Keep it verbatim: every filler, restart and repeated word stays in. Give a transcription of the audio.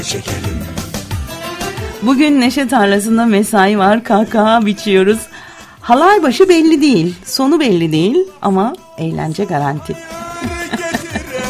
Çekelim. Bugün neşe tarlasında mesai var, kahkaha biçiyoruz. Halay başı belli değil, sonu belli değil ama eğlence garanti.